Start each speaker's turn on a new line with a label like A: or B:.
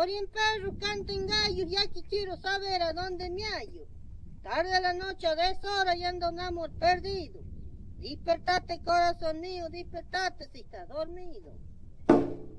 A: Oren perros, canten gallos, ya que quiero saber a dónde me hallo. Tarde la noche a deshora y ando un amor perdido. Despertate, corazón mío, despertate si estás dormido.